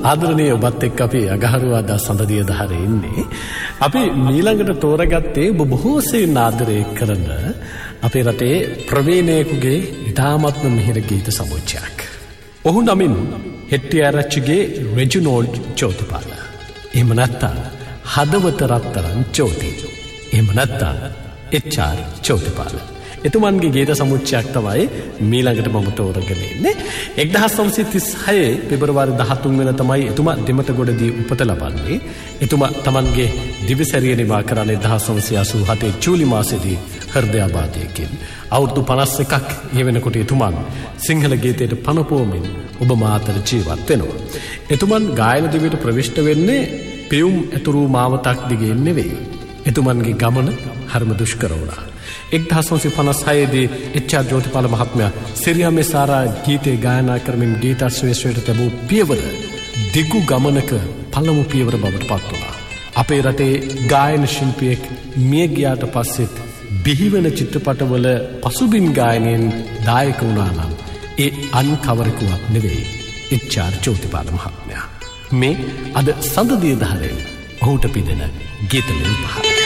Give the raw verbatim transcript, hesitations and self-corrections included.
ආදරණීය ඔබත් එක්ක අපි අගහරුවාදා සඳදිය දහරේ ඉන්නේ. අපි ඊළඟට තෝරගත්තේ ඔබ බොහෝසෙයින් ආදරය කරන අපේ රටේ ප්‍රවීණයෙකුගේ ඉතාමත්ම මිහිර ගීත සමූහයක්. ඔහු නමින් හෙට්ටිආරච්චිගේ රෙජිනෝල්ඩ් චෝතිපාල. එහෙම නැත්නම් හදවත රත්තරන් චෝති. එහෙම නැත්නම් එච්.ආර්. චෝතිපාල. එතුමන්ගේ ගීත සමුච්චයක් තමයි මීළඟට මම තෝරගෙන ඉන්නේ. එක්දහස් නවසිය තිස් හය පෙබරවාරි දහතුන් වෙනිදා තමයි එතුමා දෙමටගොඩදී උපත ලබන්නේ. එතුමා තමන්ගේ දිවිසැරිය නිමා කරන්නේ එක්දහස් නවසිය අසූ හතේ ජූලි මාසයේදී හෘදයාබාධයකින්. අවුරුදු පනස් එකක් ඒ වෙනකොට එතුමන් සිංහල ගීතයට පණ පොවමින් ඔබ මාතර ජීවත් වෙනවා. එතුමන් ගායන දිවියට ප්‍රවිෂ්ඨ වෙන්නේ පියුම් ඇතුරු මාවතක් දිගේ නෙවෙයි. එතුමන්ගේ ගමන හරිම දුෂ්කර වුණා. එක්දහස් නවසිය පනස් හය දී එච්.ආර්. ජෝතිපාල මහත්මයා සිරියා මෙසාරා ගීතේ ගායනා කරමින් ගීතාශ්‍රේෂ්ඨයට ලැබූ පියවර දිගු ගමනක පළමු පියවර බවට පත් වුණා. අපේ රටේ ගායන ශිල්පියෙක් මිය ගියාට පස්සෙත් බිහිවන චිත්‍රපටවල පසුබිම් ගායනයෙන් දායක වුණා නම් ඒ අන් කවරෙකුවත් නෙවෙයි එච්.ආර්. ජෝතිපාල මහත්මයා. මේ අද සඳදිය දහරේ ඔහුට පිදෙන ගීතලින් පහර.